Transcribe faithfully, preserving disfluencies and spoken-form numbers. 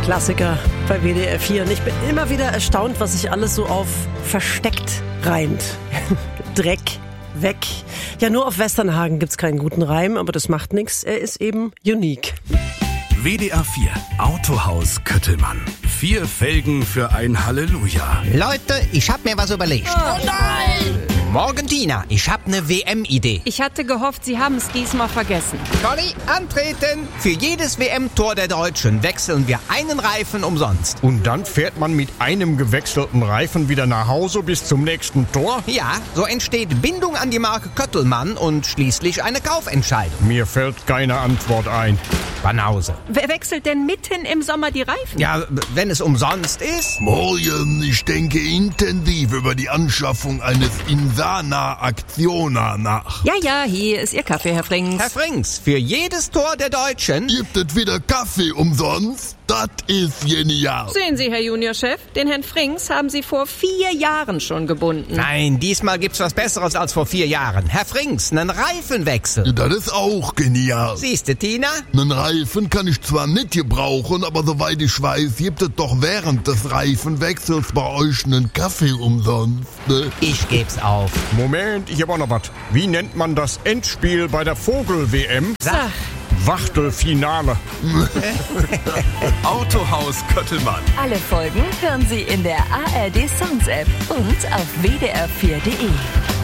Klassiker bei W D R vier. Und ich bin immer wieder erstaunt, was sich alles so auf versteckt reimt. Dreck, weg. Ja, nur auf Westernhagen gibt's keinen guten Reim, aber das macht nichts. Er ist eben unique. W D R vier Autohaus Köttelmann. Vier Felgen für ein Halleluja. Leute, ich hab mir was überlegt. Oh nein! Morgen, Tina, ich hab ne W M-Idee. Ich hatte gehofft, Sie haben es diesmal vergessen. Conny, antreten! Für jedes W M-Tor der Deutschen wechseln wir einen Reifen umsonst. Und dann fährt man mit einem gewechselten Reifen wieder nach Hause bis zum nächsten Tor? Ja, so entsteht Bindung an die Marke Köttelmann und schließlich eine Kaufentscheidung. Mir fällt keine Antwort ein. Banause. Wer wechselt denn mitten im Sommer die Reifen? Ja, wenn es umsonst ist. Morgen, ich denke intensiv über die Anschaffung eines Insana Actiona nach. Ja, ja, hier ist Ihr Kaffee, Herr Frings. Herr Frings, für jedes Tor der Deutschen... Gibt es wieder Kaffee umsonst? Das ist genial. Sehen Sie, Herr Juniorchef, den Herrn Frings haben Sie vor vier Jahren schon gebunden. Nein, diesmal gibt's was Besseres als vor vier Jahren. Herr Frings, nen Reifenwechsel. Das ist auch genial. Siehste, Tina? Nen Reifen kann ich zwar nicht gebrauchen, aber soweit ich weiß, gibt es doch während des Reifenwechsels bei euch einen Kaffee umsonst, ne? Ich geb's auf. Moment, ich hab auch noch was. Wie nennt man das Endspiel bei der Vogel-W M? Sag. Wachtelfinale. Autohaus Köttelmann. Alle Folgen hören Sie in der A R D Songs App und auf w d r vier punkt d e.